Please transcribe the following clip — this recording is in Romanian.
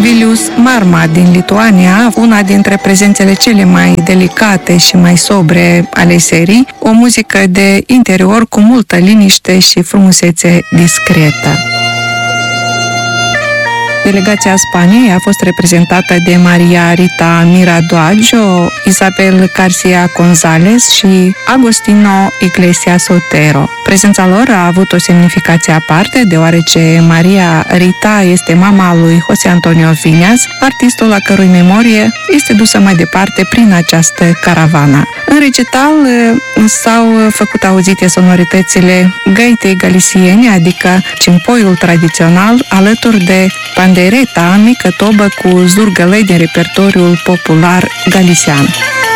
Vilius Marma din Lituania, una dintre prezențele cele mai delicate și mai sobre ale serii, o muzică de interior cu multă liniște și frumusețe discretă. Delegația Spaniei a fost reprezentată de Maria Rita Miradoaggio, Isabel Garcia González și Agostino Iglesias Otero. Prezența lor a avut o semnificație aparte, deoarece Maria Rita este mama lui José Antonio Viñas, artistul la cărui memorie este dusă mai departe prin această caravană. În recital s-au făcut auzite sonoritățile găitei galiciene, adică cimpoiul tradițional, alături de pandereta, mică tobă cu zurgălei din repertoriul popular galician.